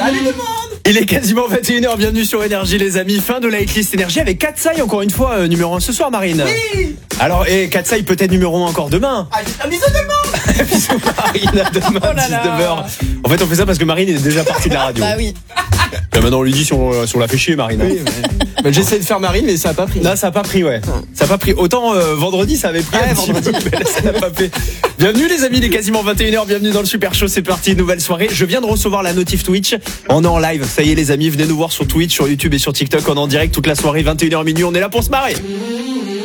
Salut tout le monde. Il est quasiment 21h, bienvenue sur Énergie les amis, fin de la hitlist Énergie avec Katsai encore une fois numéro 1 ce soir Marine. Oui. Alors Katsai peut-être numéro 1 encore demain. Un bisou tout le monde. Bisous Marine, à demain Oh là là. 19h. En fait on fait ça parce que Marine est déjà partie de la radio. Bah oui. Là, maintenant on lui dit si on la fait chier Marine. Oui, mais j'essaie de faire Marine mais ça a pas pris. Là ça a pas pris ouais. Ça a pas pris. Autant vendredi ça avait pris un petit peu, mais là ça n'a pas fait. Bienvenue les amis, il est quasiment 21h, bienvenue dans le Super Show, c'est parti, nouvelle soirée. Je viens de recevoir la notif Twitch. On est en live, ça y est les amis, venez nous voir sur Twitch, sur YouTube et sur TikTok, on est en direct toute la soirée, 21h minuit, on est là pour se marrer.